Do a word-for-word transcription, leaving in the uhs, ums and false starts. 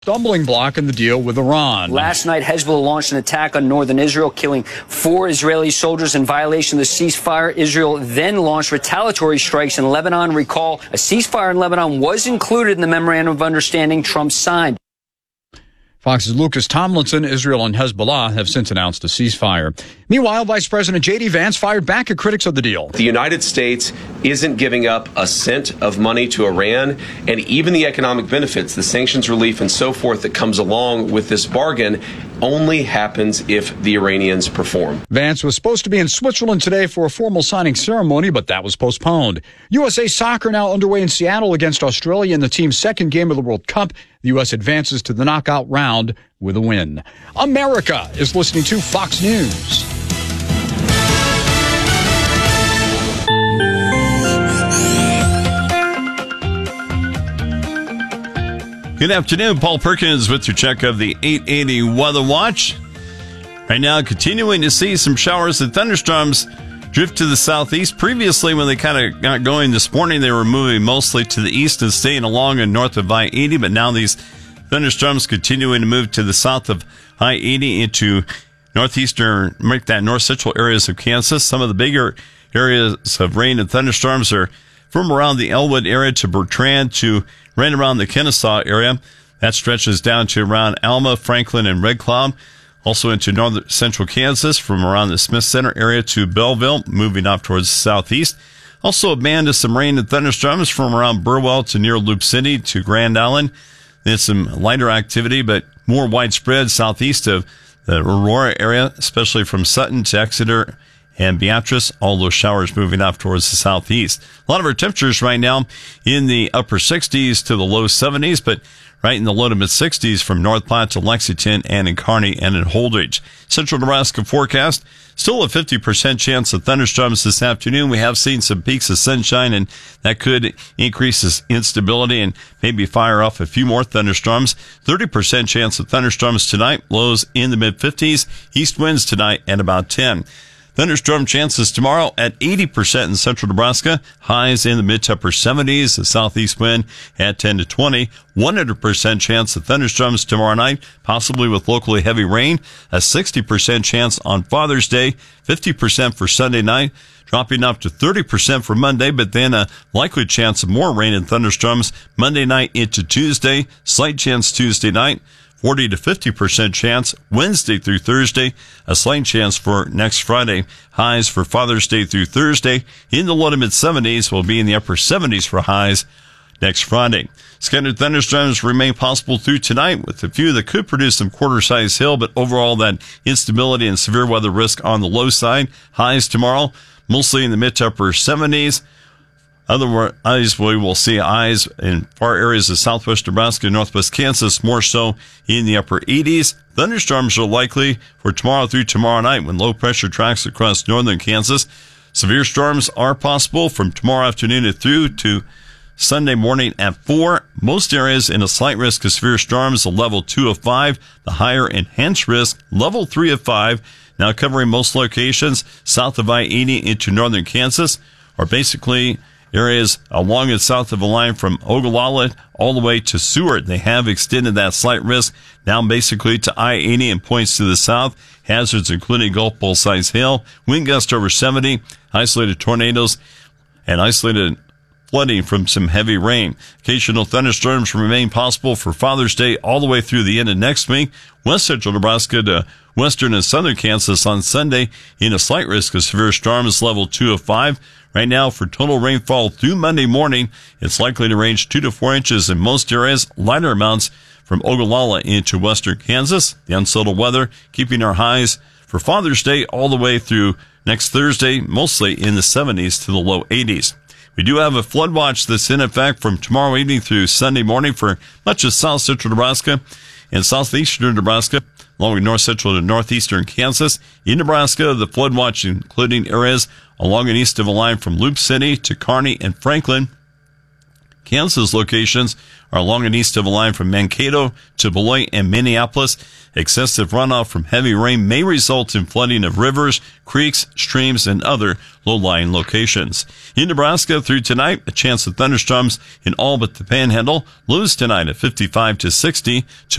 stumbling block in the deal with Iran. Last night, Hezbollah launched an attack on northern Israel, killing four Israeli soldiers in violation of the ceasefire. Israel then launched retaliatory strikes in Lebanon. Recall, a ceasefire in Lebanon was included in the memorandum of understanding Trump signed. Fox's Lucas Tomlinson, Israel and Hezbollah have since announced a ceasefire. Meanwhile, Vice President J D. Vance fired back at critics of the deal. The United States isn't giving up a cent of money to Iran, and even the economic benefits, the sanctions relief and so forth that comes along with this bargain only happens if the Iranians perform. Vance was supposed to be in Switzerland today for a formal signing ceremony, but that was postponed. U S A Soccer now underway in Seattle against Australia in the team's second game of the World Cup. The U S advances to the knockout round with a win. America is listening to Fox News. Good afternoon. Paul Perkins with your check of the eight eighty Weather Watch. Right now, continuing to see some showers and thunderstorms drift to the southeast. Previously, when they kind of got going this morning, they were moving mostly to the east and staying along and north of I eighty. But now these thunderstorms continuing to move to the south of I eighty into northeastern, make that north central areas of Kansas. Some of the bigger areas of rain and thunderstorms are from around the Elwood area to Bertrand to right around the Kennesaw area. That stretches down to around Alma, Franklin, and Red Cloud. Also into northern central Kansas from around the Smith Center area to Belleville, moving up towards the southeast. Also a band of some rain and thunderstorms from around Burwell to near Loop City to Grand Island. Then some lighter activity, but more widespread southeast of the Aurora area, especially from Sutton to Exeter and Beatrice, all those showers moving up towards the southeast. A lot of our temperatures right now in the upper sixties to the low seventies, but right in the low to mid sixties from North Platte to Lexington and in Kearney and in Holdridge. Central Nebraska forecast, still a fifty percent chance of thunderstorms this afternoon. We have seen some peaks of sunshine, and that could increase this instability and maybe fire off a few more thunderstorms. thirty percent chance of thunderstorms tonight, lows in the mid fifties. East winds tonight at about ten. Thunderstorm chances tomorrow at eighty percent in central Nebraska. Highs in the mid to upper seventies. The southeast wind at ten to twenty. one hundred percent chance of thunderstorms tomorrow night, possibly with locally heavy rain. A sixty percent chance on Father's Day. fifty percent for Sunday night. Dropping up to thirty percent for Monday, but then a likely chance of more rain and thunderstorms Monday night into Tuesday. Slight chance Tuesday night. forty to fifty percent chance Wednesday through Thursday, a slight chance for next Friday. Highs for Father's Day through Thursday in the low to mid seventies, will be in the upper seventies for highs next Friday. Scattered thunderstorms remain possible through tonight, with a few that could produce some quarter-size hail, but overall that instability and severe weather risk on the low side. Highs tomorrow, mostly in the mid to upper seventies. Otherwise, we will see highs in far areas of southwest Nebraska and northwest Kansas, more so in the upper eighties. Thunderstorms are likely for tomorrow through tomorrow night when low pressure tracks across northern Kansas. Severe storms are possible from tomorrow afternoon through to Sunday morning at four. Most areas in a slight risk of severe storms, a level two of five. The higher enhanced risk, level three of five. Now covering most locations south of I eighty into northern Kansas, are basically areas along and south of the line from Ogallala all the way to Seward. They have extended that slight risk down basically to I eighty and points to the south. Hazards including Gulf Bowl size hail, wind gust over seventy, isolated tornadoes, and isolated flooding from some heavy rain. Occasional thunderstorms remain possible for Father's Day all the way through the end of next week. West central Nebraska to western and southern Kansas on Sunday in a slight risk of severe storms, level two of five. Right now, for total rainfall through Monday morning, it's likely to range two to four inches in most areas, lighter amounts from Ogallala into western Kansas. The unsettled weather keeping our highs for Father's Day all the way through next Thursday, mostly in the seventies to the low eighties. We do have a flood watch that's in effect from tomorrow evening through Sunday morning for much of south central Nebraska and southeastern Nebraska, along with north central to northeastern Kansas. In Nebraska, the flood watch including areas along and east of a line from Loop City to Kearney and Franklin. Kansas locations are along and east of the line from Mankato to Beloit and Minneapolis. Excessive runoff from heavy rain may result in flooding of rivers, creeks, streams, and other low-lying locations. In Nebraska through tonight, a chance of thunderstorms in all but the Panhandle. Lows tonight at fifty-five to sixty.